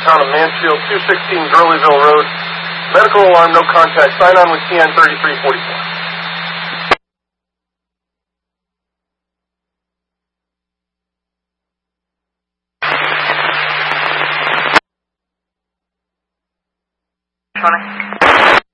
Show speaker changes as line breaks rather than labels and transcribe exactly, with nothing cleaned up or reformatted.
Town of Mansfield, two sixteen Gurleyville Road. Medical alarm, no contact. Sign on with T N thirty-three forty-four.
Tony.